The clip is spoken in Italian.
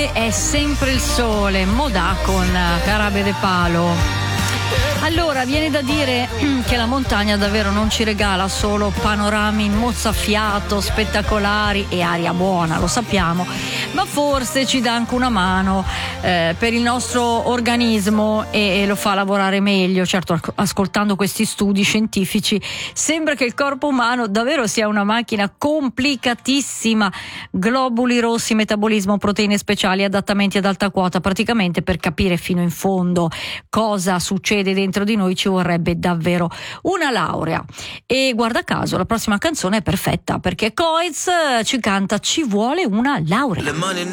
sole è sempre il sole, modà con Carabe de Palo. Allora, viene da dire che la montagna davvero non ci regala solo panorami mozzafiato, spettacolari e aria buona, lo sappiamo, ma forse ci dà anche una mano per il nostro organismo e lo fa lavorare meglio. Certo, ascoltando questi studi scientifici sembra che il corpo umano davvero sia una macchina complicatissima, globuli rossi, metabolismo, proteine speciali, adattamenti ad alta quota. Praticamente per capire fino in fondo cosa succede dentro di noi ci vorrebbe davvero una laurea. E guarda caso la prossima canzone è perfetta perché Coez ci canta Ci vuole una laurea. Le mani